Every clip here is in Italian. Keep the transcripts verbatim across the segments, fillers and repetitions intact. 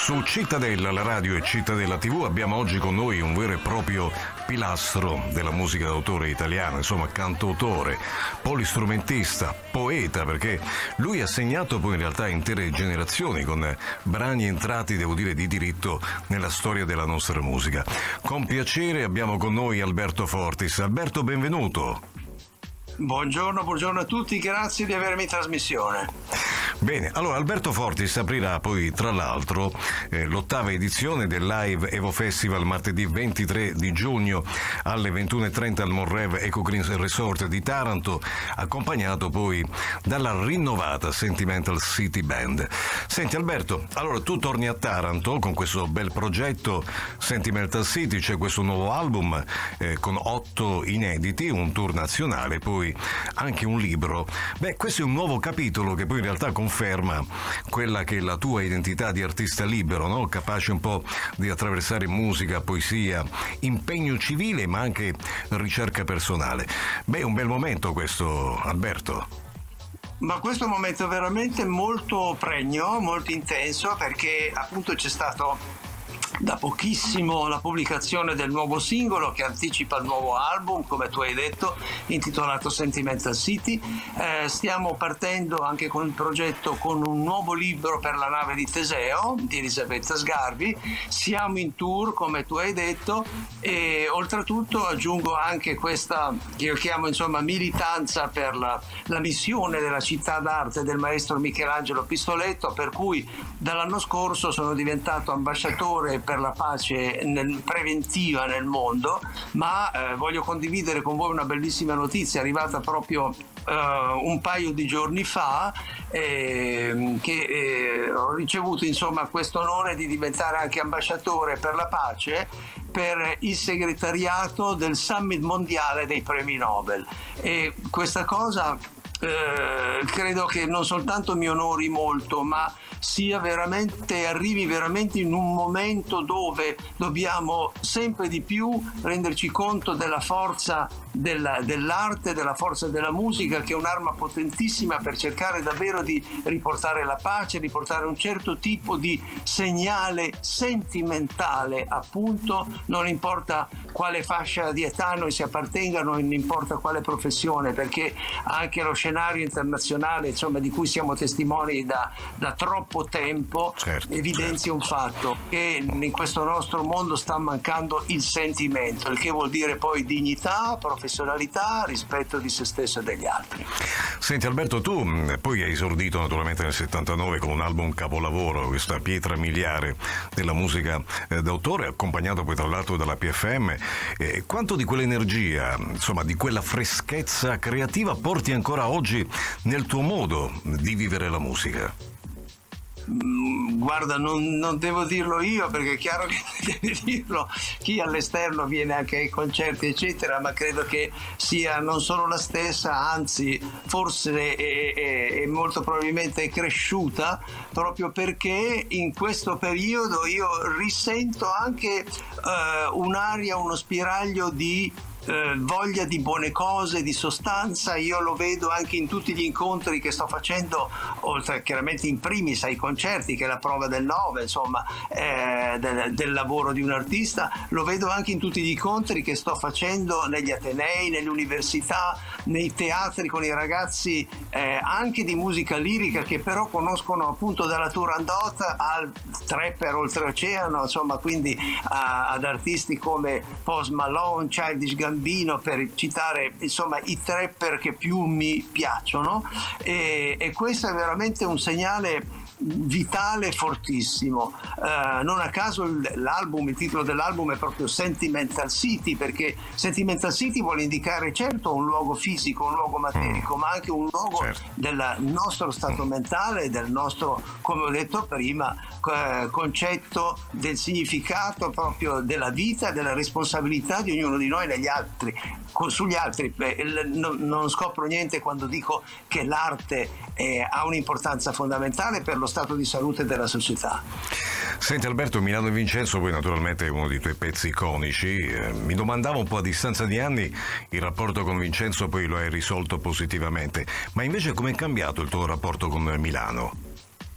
Su Cittadella, la radio e Cittadella tivù, abbiamo oggi con noi un vero e proprio pilastro della musica d'autore italiana, insomma cantautore, polistrumentista, poeta, perché lui ha segnato poi in realtà intere generazioni con brani entrati, devo dire, di diritto nella storia della nostra musica. Con piacere abbiamo con noi Alberto Fortis. Alberto, benvenuto. Buongiorno, buongiorno a tutti, grazie di avermi in trasmissione. Bene, allora Alberto Fortis aprirà poi tra l'altro eh, l'ottava edizione del Live Evo Festival martedì ventitré di giugno alle ventuno e trenta al Monrev Eco Green Resort di Taranto, accompagnato poi dalla rinnovata Sentimental City Band. Senti Alberto, allora tu torni a Taranto con questo bel progetto Sentimental City, c'è questo nuovo album eh, con otto inediti, un tour nazionale, poi anche un libro. Beh, questo è un nuovo capitolo che poi in realtà conferma quella che è la tua identità di artista libero, no? Capace un po' di attraversare musica, poesia, impegno civile ma anche ricerca personale. Beh, è un bel momento questo, Alberto. Ma questo è un momento veramente molto pregno, molto intenso, perché appunto c'è stato da pochissimo la pubblicazione del nuovo singolo che anticipa il nuovo album, come tu hai detto, intitolato Sentimental City. Eh, stiamo partendo anche con il progetto con un nuovo libro per la nave di Teseo di Elisabetta Sgarbi. Siamo in tour, come tu hai detto, e oltretutto aggiungo anche questa che io chiamo insomma militanza per la, la missione della città d'arte del maestro Michelangelo Pistoletto, per cui dall'anno scorso sono diventato ambasciatore per la pace nel, preventiva nel mondo, ma eh, voglio condividere con voi una bellissima notizia arrivata proprio eh, un paio di giorni fa, eh, che eh, ho ricevuto insomma questo onore di diventare anche ambasciatore per la pace per il segretariato del Summit mondiale dei premi Nobel, e questa cosa eh, credo che non soltanto mi onori molto, ma sia veramente, arrivi veramente in un momento dove dobbiamo sempre di più renderci conto della forza della, dell'arte, della forza della musica, che è un'arma potentissima per cercare davvero di riportare la pace, riportare un certo tipo di segnale sentimentale, appunto, non importa quale fascia di età noi si appartengano, non importa quale professione, perché anche lo scenario internazionale, insomma, di cui siamo testimoni da, da troppo tempo, certo, evidenzia certo. un fatto, che in questo nostro mondo sta mancando il sentimento, il che vuol dire poi dignità, professionalità, rispetto di se stesso e degli altri. Senti Alberto, tu poi hai esordito naturalmente nel settantanove con un album capolavoro, questa pietra miliare della musica eh, d'autore, accompagnato poi tra l'altro dalla P F M. Eh, quanto di quell'energia, insomma di quella freschezza creativa porti ancora oggi nel tuo modo di vivere la musica? Guarda, non, non devo dirlo io, perché è chiaro che deve dirlo chi all'esterno viene anche ai concerti eccetera, ma credo che sia non solo la stessa, anzi forse è, è, è molto probabilmente è cresciuta, proprio perché in questo periodo io risento anche uh, un'aria, uno spiraglio di Eh, voglia di buone cose, di sostanza. Io lo vedo anche in tutti gli incontri che sto facendo, oltre chiaramente in primis ai concerti, che è la prova del nove, insomma, eh, del, del lavoro di un artista. Lo vedo anche in tutti gli incontri che sto facendo negli atenei, nelle università, nei teatri con i ragazzi eh, anche di musica lirica, che però conoscono appunto dalla Turandot al trapper oltreoceano, insomma, quindi a, ad artisti come Post Malone, Childish Gambino, per citare insomma i trapper che più mi piacciono, e, e questo è veramente un segnale vitale fortissimo. Uh, non a caso l'album, il titolo dell'album è proprio Sentimental City, perché Sentimental City vuole indicare certo un luogo fisico, un luogo materico, mm. ma anche un luogo certo. del nostro stato mentale, del nostro, come ho detto prima, eh, concetto del significato proprio della vita, della responsabilità di ognuno di noi negli altri, con, sugli altri. Eh, non, non scopro niente quando dico che l'arte eh, ha un'importanza fondamentale per lo stato di salute della società. Senti Alberto, Milano e Vincenzo poi naturalmente è uno dei tuoi pezzi iconici. Eh, mi domandavo un po' a distanza di anni, il rapporto con Vincenzo poi lo hai risolto positivamente, ma invece com'è cambiato il tuo rapporto con Milano?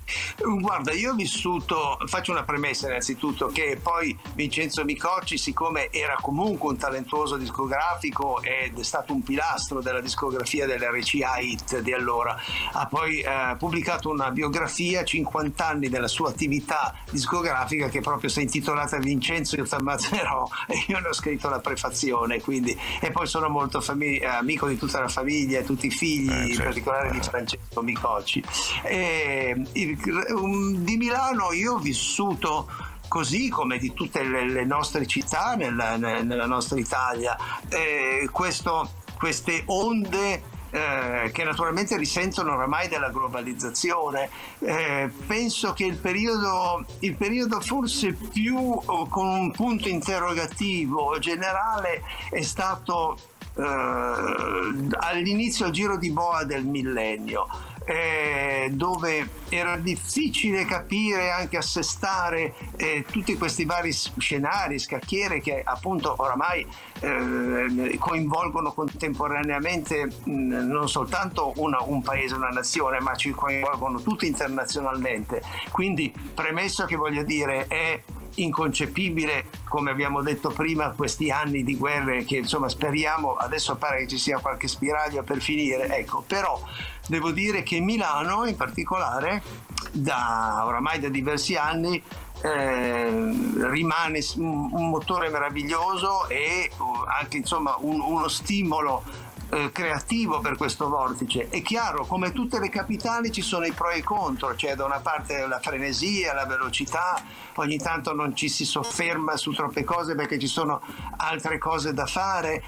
Guarda, io ho vissuto, faccio una premessa innanzitutto, che poi Vincenzo Micocci, siccome era comunque un talentuoso discografico ed è stato un pilastro della discografia dell'R C A Hit di allora, ha poi eh, pubblicato una biografia, cinquanta anni della sua attività discografica, che proprio si è intitolata Vincenzo io t'ammazzerò, e io ne ho scritto la prefazione, quindi, e poi sono molto fami- amico di tutta la famiglia, tutti i figli, eh, certo. In particolare di Francesco Micocci. E, il, di Milano io ho vissuto, così come di tutte le, le nostre città nella, nella nostra Italia, eh, questo, queste onde eh, che naturalmente risentono oramai della globalizzazione. Eh, penso che il periodo, il periodo forse più con un punto interrogativo generale è stato eh, all'inizio il giro di boa del millennio. Eh, dove era difficile capire, anche assestare eh, tutti questi vari scenari, scacchiere che appunto oramai eh, coinvolgono contemporaneamente mh, non soltanto una, un paese, una nazione, ma ci coinvolgono tutti internazionalmente. Quindi, premesso che, voglio dire, è inconcepibile, come abbiamo detto prima, questi anni di guerre che insomma speriamo, adesso pare che ci sia qualche spiraglio per finire, ecco, però devo dire che Milano in particolare da oramai da diversi anni eh, rimane un, un motore meraviglioso e anche insomma un, uno stimolo Eh, creativo per questo vortice. È chiaro, come tutte le capitali ci sono i pro e i contro, c'è cioè da una parte la frenesia, la velocità, ogni tanto non ci si sofferma su troppe cose perché ci sono altre cose da fare,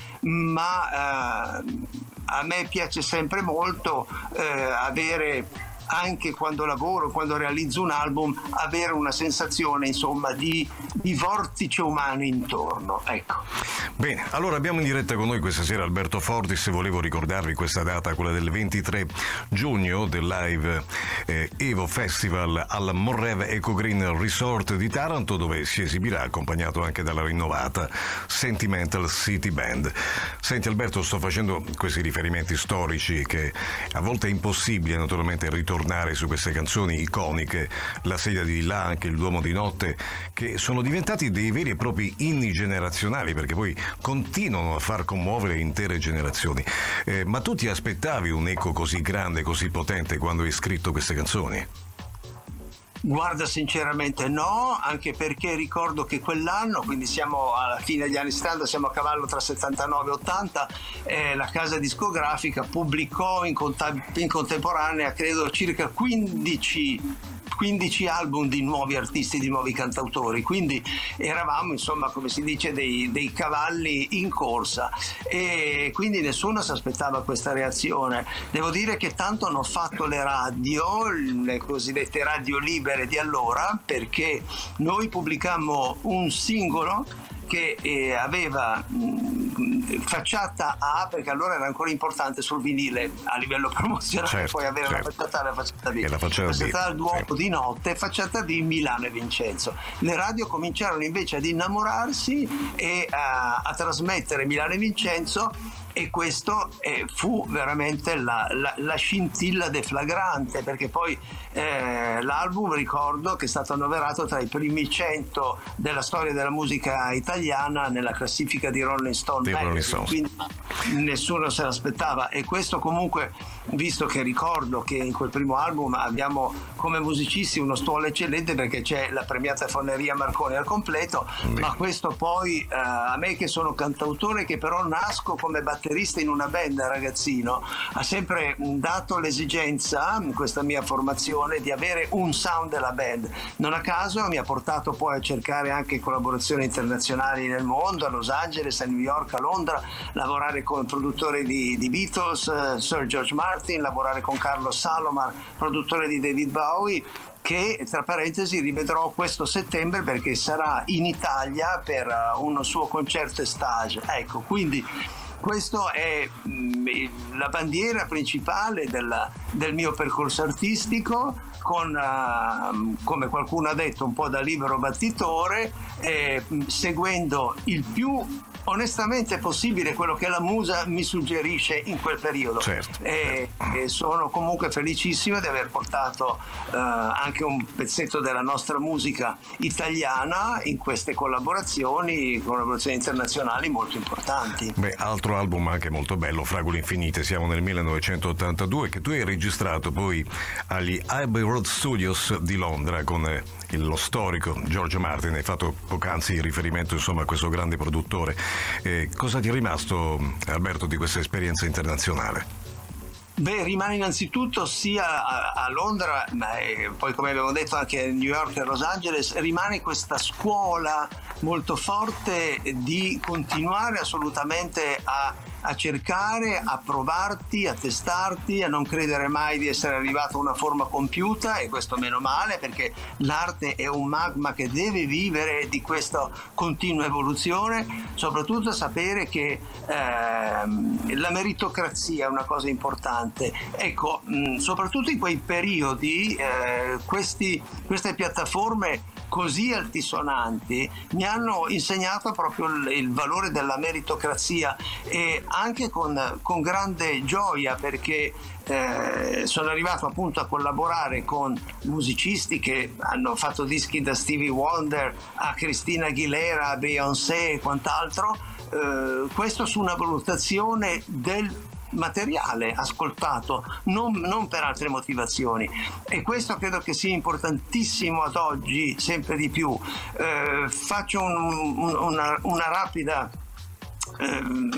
ma eh, a me piace sempre molto eh, avere, anche quando lavoro, quando realizzo un album, avere una sensazione insomma di, di vortice umano intorno, ecco. Bene, allora abbiamo in diretta con noi questa sera Alberto Fortis e volevo ricordarvi questa data, quella del ventitré giugno, del live eh, Evo Festival al Morrev Eco Green Resort di Taranto, dove si esibirà accompagnato anche dalla rinnovata Sentimental City Band. Senti Alberto, sto facendo questi riferimenti storici che a volte è impossibile naturalmente ritornare su queste canzoni iconiche, La sedia di là, anche Il Duomo di notte, che sono diventati dei veri e propri inni generazionali, perché poi continuano a far commuovere intere generazioni. Eh, ma tu ti aspettavi un eco così grande, così potente quando hai scritto queste canzoni? Guarda, sinceramente no, anche perché ricordo che quell'anno, quindi siamo alla fine degli anni settanta, siamo a cavallo tra settantanove e ottanta, eh, la casa discografica pubblicò in, contab- in contemporanea credo circa quindici quindici album di nuovi artisti, di nuovi cantautori, quindi eravamo insomma, come si dice, dei, dei cavalli in corsa, e quindi nessuno si aspettava questa reazione. Devo dire che tanto hanno fatto le radio, le cosiddette radio libere di allora, perché noi pubblicammo un singolo che eh, aveva mh, facciata A, perché allora era ancora importante sul vinile a livello promozionale, certo, poi avere certo. la facciata A e la facciata B, e la facciata, facciata al Duomo sì. di notte, facciata B Milano e Vincenzo. Le radio cominciarono invece ad innamorarsi e a, a trasmettere Milano e Vincenzo, e questo eh, fu veramente la, la, la scintilla deflagrante, perché poi eh, l'album, ricordo che è stato annoverato tra i primi cento della storia della musica italiana nella classifica di Rolling Stone, Rolling Stone. Quindi nessuno se l'aspettava, e questo comunque, visto che ricordo che in quel primo album abbiamo come musicisti uno stuolo eccellente, perché c'è la premiata Foneria Marconi al completo, mm. ma questo poi eh, a me che sono cantautore, che però nasco come batterista in una band da ragazzino, ha sempre dato l'esigenza, in questa mia formazione, di avere un sound della band. Non a caso mi ha portato poi a cercare anche collaborazioni internazionali nel mondo, a Los Angeles, a New York, a Londra, lavorare con produttori di, di Beatles, uh, Sir George Martin, lavorare con Carlos Salomar, produttore di David Bowie, che tra parentesi rivedrò questo settembre perché sarà in Italia per uh, uno suo concerto estage. Ecco, quindi questo è mh, la bandiera principale della, del mio percorso artistico, con, uh, come qualcuno ha detto, un po' da libero battitore, eh, seguendo il più onestamente possibile quello che la musa mi suggerisce in quel periodo. Certo. E, e sono comunque felicissimo di aver portato uh, anche un pezzetto della nostra musica italiana in queste collaborazioni, collaborazioni internazionali molto importanti. Beh, altro album anche molto bello, Fragole Infinite, siamo nel millenovecentottantadue, che tu hai registrato poi agli Abbey Road Studios di Londra con eh, lo storico George Martin. Hai fatto poc'anzi riferimento insomma a questo grande produttore. Eh, cosa ti è rimasto, Alberto, di questa esperienza internazionale? Beh, rimane innanzitutto sia a, a Londra, ma eh, poi come abbiamo detto anche a New York e Los Angeles, rimane questa scuola molto forte di continuare assolutamente a, a cercare, a provarti, a testarti, a non credere mai di essere arrivato a una forma compiuta, e questo meno male, perché l'arte è un magma che deve vivere di questa continua evoluzione, soprattutto sapere che eh, la meritocrazia è una cosa importante. Ecco, mh, soprattutto in quei periodi eh, questi, queste piattaforme così altisonanti mi hanno insegnato proprio il, il valore della meritocrazia, e anche con, con grande gioia, perché eh, sono arrivato appunto a collaborare con musicisti che hanno fatto dischi da Stevie Wonder a Christina Aguilera, a Beyoncé e quant'altro, eh, questo su una valutazione del materiale ascoltato, non, non per altre motivazioni, e questo credo che sia importantissimo ad oggi sempre di più. Eh, faccio un, un, una, una rapida eh,